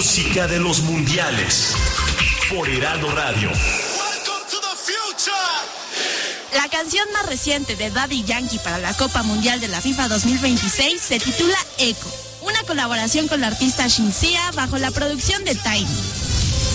música de los mundiales por Heraldo Radio. La canción más reciente de Daddy Yankee para la Copa Mundial de la FIFA 2026 se titula Echo, una colaboración con la artista Shinsia bajo la producción de Tiny.